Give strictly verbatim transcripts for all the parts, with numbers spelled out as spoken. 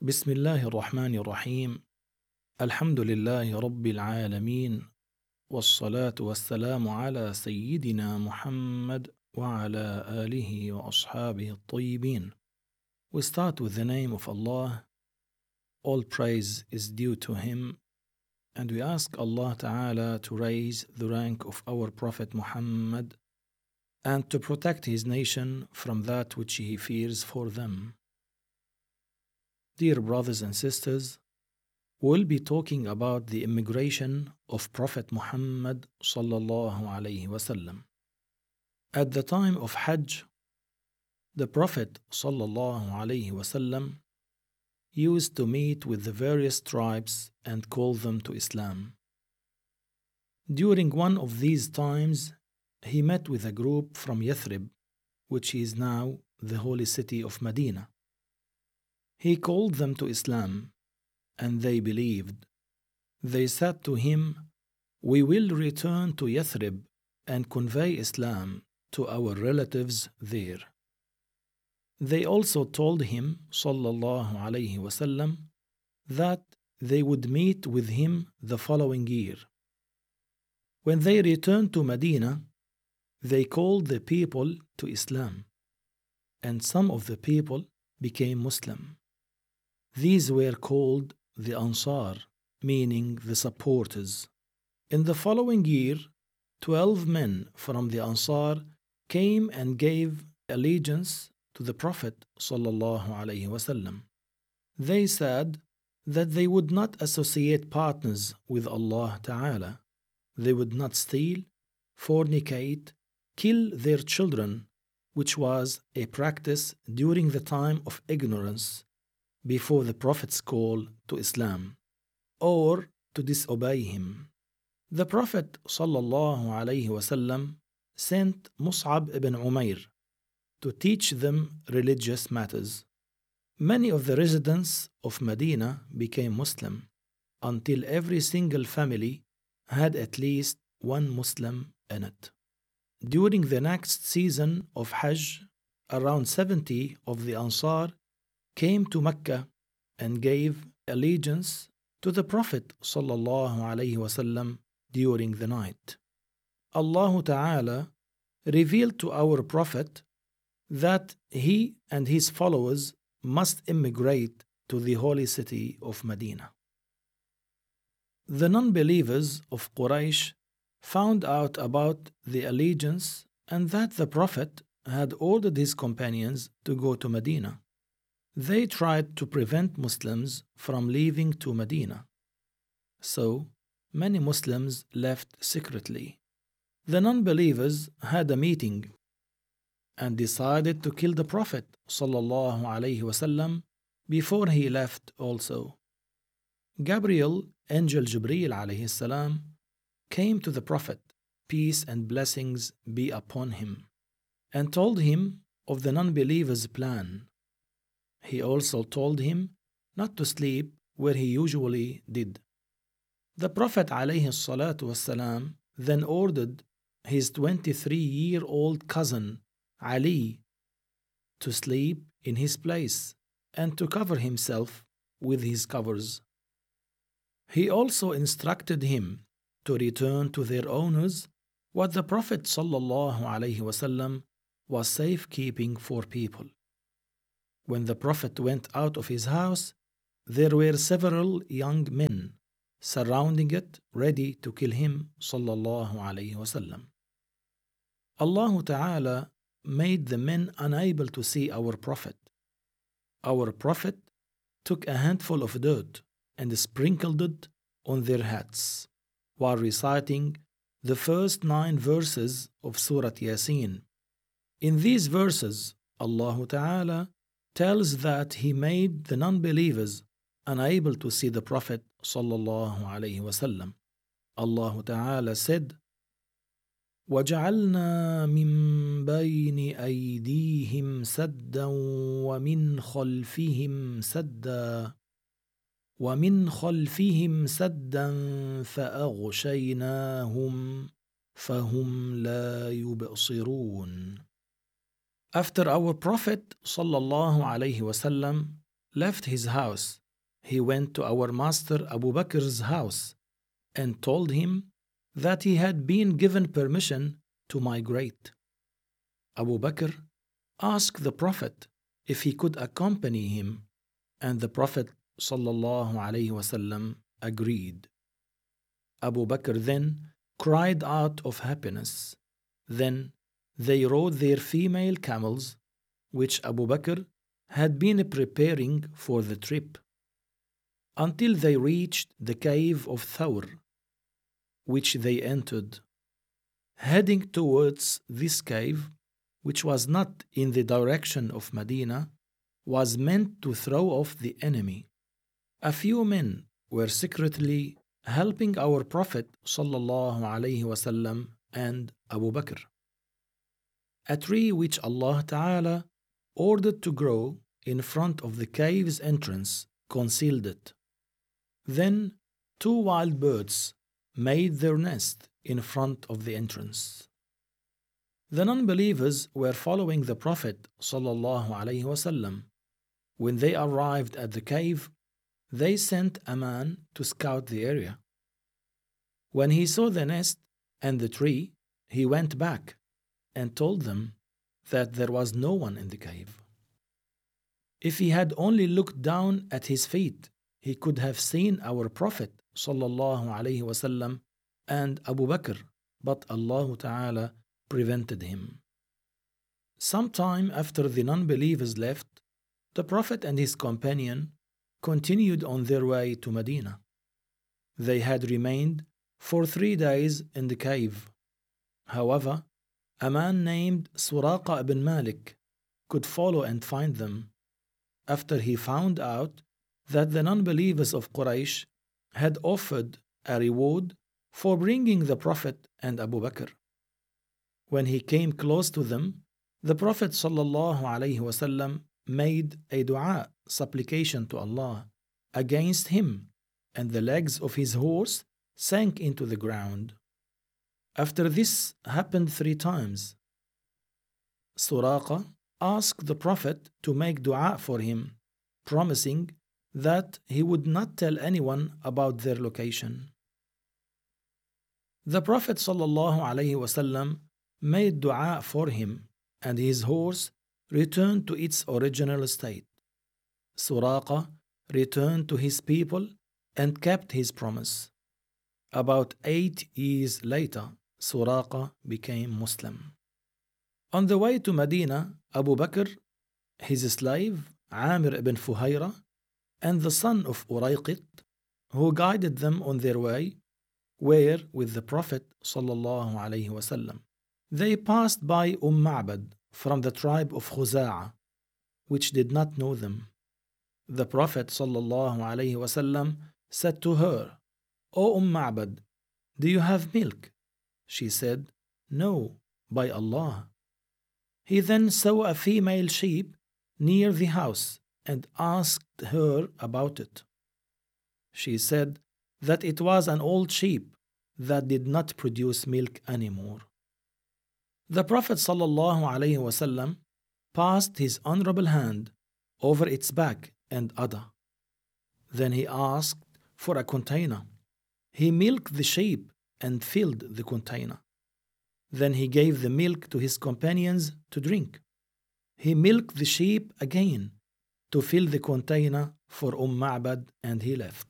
بسم الله الرحمن الرحيم. الحمد لله رب العالمين، والصلاة والسلام على سيدنا محمد وعلى آله وأصحابه الطيبين. We start with the name of Allah. All praise is due to Him, and we ask Allah Ta'ala to raise the rank of our Prophet Muhammad and to protect his nation from that which he fears for them. Dear brothers and sisters, we'll be talking about the immigration of Prophet Muhammad sallallahu alaihi wasallam. At the time of Hajj, the Prophet sallallahu alaihi wasallam used to meet with the various tribes and call them to Islam. During one of these times, he met with a group from Yathrib, which is now the holy city of Medina. He called them to Islam, and they believed. They said to him, "We will return to Yathrib and convey Islam to our relatives there." They also told him, sallallahu alaihi wasallam, that they would meet with him the following year. When they returned to Medina, they called the people to Islam, and some of the people became Muslim. These were called the Ansar, meaning the supporters. In the following year, twelve men from the Ansar came and gave allegiance to the Prophet sallallahu alaihi wasallam. They said that they would not associate partners with Allah Ta'ala. They would not steal, fornicate, kill their children, which was a practice during the time of ignorance before the Prophet's call to Islam, or to disobey him. The Prophet sallallahu alaihi wasallam sent Mus'ab ibn Umair to teach them religious matters. Many of the residents of Medina became Muslim until every single family had at least one Muslim in it. During the next season of Hajj, around seventy of the Ansar came to Mecca and gave allegiance to the Prophet sallallahu alaihi wasallam during the night. Allah Ta'ala revealed to our Prophet that he and his followers must immigrate to the holy city of Medina. The non-believers of Quraysh found out about the allegiance and that the Prophet had ordered his companions to go to Medina. They tried to prevent Muslims from leaving to Medina. So, many Muslims left secretly. The non-believers had a meeting and decided to kill the Prophet sallallahu alaihi wasallam before he left also. Gabriel, angel Jibreel alayhi salam, came to the Prophet, peace and blessings be upon him, and told him of the non-believers' plan. He also told him not to sleep where he usually did. The Prophet alayhi salatu wassalam then ordered his twenty-three-year-old cousin Ali to sleep in his place and to cover himself with his covers. He also instructed him to return to their owners what the Prophet sallallahu alaihi wasallam was safekeeping for people. When the Prophet went out of his house, there were several young men surrounding it, ready to kill him sallallahu alaihi wasallam. Allah Ta'ala made the men unable to see our Prophet. Our Prophet took a handful of dirt and sprinkled it on their heads while reciting the first nine verses of Surah Yasin. In these verses, Allah Ta'ala tells that He made the non-believers unable to see the Prophet sallallahu alaihi wasallam. Allah Ta'ala said, وَجَعَلْنَا مِن بَيْنِ أَيْدِيهِمْ سَدًّا وَمِنْ خَلْفِهِمْ سَدًّا وَمِنْ خَلْفِهِمْ سَدًّا فَأَغْشَيْنَاهُمْ فَهُمْ لَا يُبْصِرُونَ. After our Prophet sallallahu alaihi wasallam left his house, he went to our master Abu Bakr's house and told him that he had been given permission to migrate. Abu Bakr asked the Prophet if he could accompany him, and the Prophet sallallahu alaihi wasallam agreed. Abu Bakr then cried out of happiness. Then they rode their female camels, which Abu Bakr had been preparing for the trip, until they reached the cave of Thawr, which they entered. Heading towards this cave, which was not in the direction of Medina, was meant to throw off the enemy. A few men were secretly helping our Prophet sallallahu alaihi wasallam and Abu Bakr. A tree which Allah Ta'ala ordered to grow in front of the cave's entrance concealed it. Then two wild birds made their nest in front of the entrance. The non-believers were following the Prophet sallallahu alaihi wasallam. When they arrived at the cave, they sent a man to scout the area. When he saw the nest and the tree, he went back and told them that there was no one in the cave. If he had only looked down at his feet, he could have seen our Prophet sallallahu alaihi wasallam and Abu Bakr, but Allah Ta'ala prevented him. Sometime after the non-believers left, the Prophet and his companion continued on their way to Medina. They had remained for three days in the cave. However, a man named Suraqa ibn Malik could follow and find them after he found out that the non-believers of Quraysh had offered a reward for bringing the Prophet and Abu Bakr. When he came close to them, the Prophet sallallahu alaihi wasallam made a dua, supplication to Allah, against him, and the legs of his horse sank into the ground. After this happened three times, Suraqa asked the Prophet to make dua for him, promising that he would not tell anyone about their location. The Prophet sallallahu alaihi wasallam made dua for him, and his horse returned to its original state. Suraqa returned to his people and kept his promise. About eight years later, Suraqa became Muslim. On the way to Medina, Abu Bakr, his slave Amir ibn Fuhayra, and the son of Urayqit, who guided them on their way, were with the Prophet sallallahu alaihi wasallam. They passed by Umm Ma'bad from the tribe of Khuza'a, which did not know them. The Prophet sallallahu alaihi wasallam said to her, "O Umm Ma'bad, do you have milk?" She said, "No, by Allah." He then saw a female sheep near the house and asked her about it. She said that it was an old sheep that did not produce milk anymore. The Prophet sallallahu alaihi wasallam passed his honorable hand over its back and udder. Then he asked for a container. He milked the sheep and filled the container. Then he gave the milk to his companions to drink. He milked the sheep again to fill the container for Umm Ma'bad, and he left.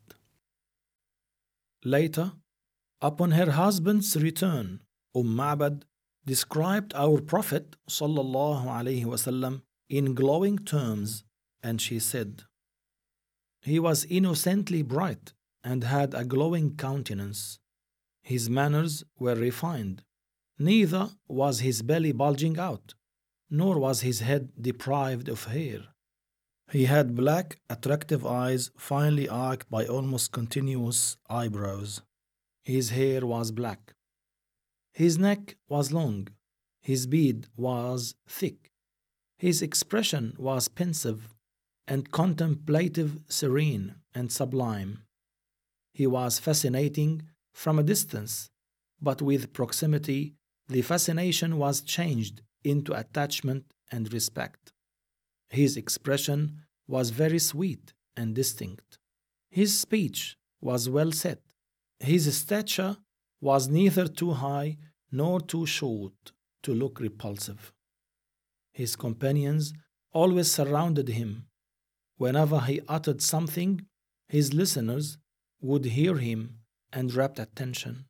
Later, upon her husband's return, Umm Ma'bad described our Prophet sallallahu alaihi wasallam in glowing terms, and she said, "He was innocently bright and had a glowing countenance. His manners were refined. Neither was his belly bulging out, nor was his head deprived of hair. He had black, attractive eyes, finely arched by almost continuous eyebrows. His hair was black. His neck was long. His beard was thick. His expression was pensive and contemplative, serene and sublime. He was fascinating from a distance, but with proximity, the fascination was changed into attachment and respect. His expression was very sweet and distinct. His speech was well set. His stature was neither too high nor too short to look repulsive. His companions always surrounded him. Whenever he uttered something, his listeners would hear him and rapt attention.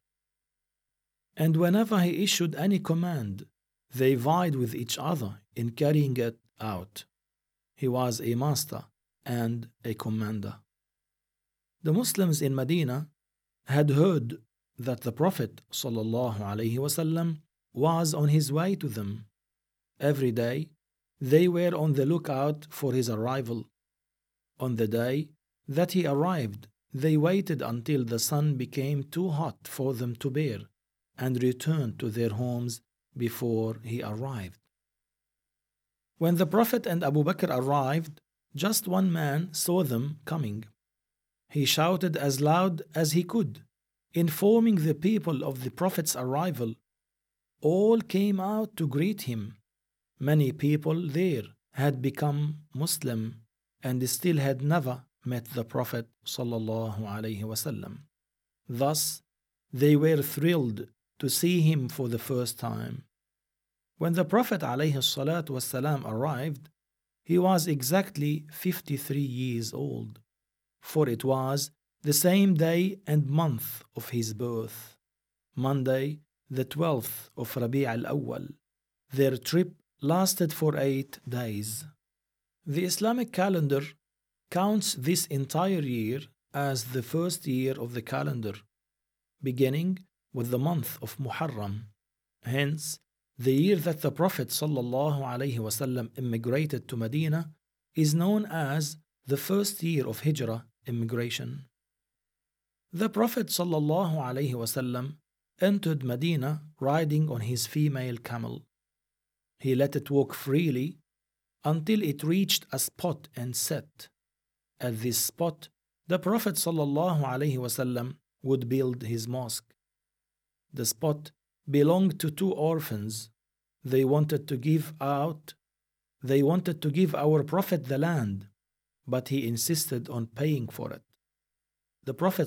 And whenever he issued any command, they vied with each other in carrying it out. He was a master and a commander. The Muslims in Medina had heard that the Prophet ﷺ was on his way to them. Every day, they were on the lookout for his arrival. On the day that he arrived, they waited until the sun became too hot for them to bear and returned to their homes before he arrived. When the Prophet and Abu Bakr arrived, just one man saw them coming. He shouted as loud as he could, informing the people of the Prophet's arrival. All came out to greet him. Many people there had become Muslim and still had never met the Prophet sallallahu alaihi wasallam. Thus, they were thrilled to see him for the first time. When the Prophet alayhi salatu wasalam arrived, he was exactly fifty-three years old, for it was the same day and month of his birth, Monday, the twelfth of Rabi' al-Awwal. Their trip lasted for eight days. The Islamic calendar counts this entire year as the first year of the calendar, beginning with the month of Muharram. Hence, the year that the Prophet ﷺ immigrated to Medina is known as the first year of Hijrah immigration. The Prophet ﷺ entered Medina riding on his female camel. He let it walk freely until it reached a spot and sat. At this spot, the Prophet ﷺ would build his mosque. The spot belonged to two orphans. They wanted to give out, they wanted to give our Prophet the land, but he insisted on paying for it. The Prophet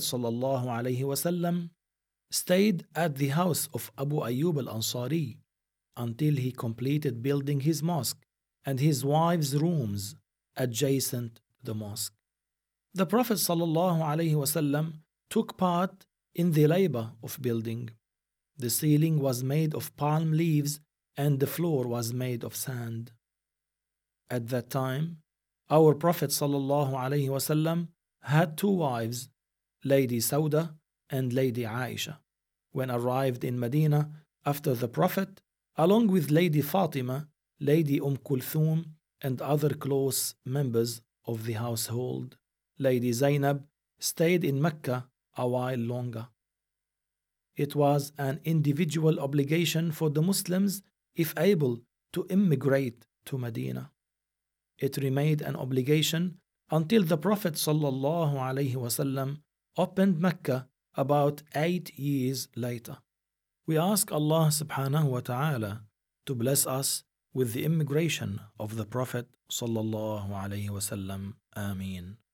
ﷺ stayed at the house of Abu Ayyub al-Ansari until he completed building his mosque and his wife's rooms adjacent to the mosque. The Prophet ﷺ took part in the labor of building. The ceiling was made of palm leaves and the floor was made of sand. At that time, our Prophet ﷺ had two wives, Lady Sauda and Lady Aisha. When arrived in Medina after the Prophet, along with Lady Fatima, Lady Umm Kulthum, and other close members of the household, Lady Zainab stayed in Mecca a while longer. It was an individual obligation for the Muslims, if able, to immigrate to Medina. It remained an obligation until the Prophet ﷺ opened Mecca about eight years later. We ask Allah subhanahu wa ta'ala to bless us with the immigration of the Prophet sallallahu alaihi wasallam. Ameen.